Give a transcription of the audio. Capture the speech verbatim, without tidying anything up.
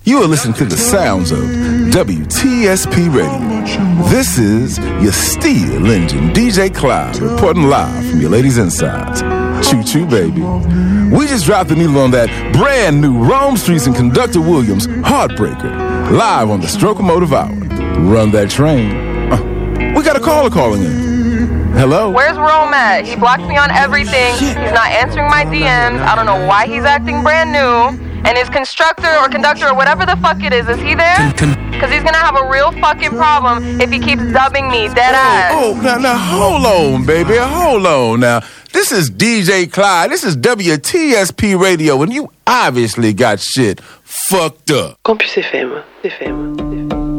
You are listening to the sounds of W T S P Radio. This is your steel engine, D J Clyde, reporting live from your ladies' insides. Choo-choo, baby. We just dropped the needle on that brand new Rome Streets and Conductor Williams Heartbreaker, live on the Stroke-O-Motive Hour. Run that train. Uh, we got a caller calling in. Hello? Where's Rome at? He blocked me on everything. He's not answering my D Ms. I don't know why he's acting brand new. And his constructor or conductor or whatever the fuck it is, is he there? Because he's going to have a real fucking problem if he keeps dubbing me dead ass. Oh, oh, now, now, hold on, baby. Hold on now. This is D J Clyde. This is W T S P Radio, and you obviously got shit fucked up. Campus F M. F M.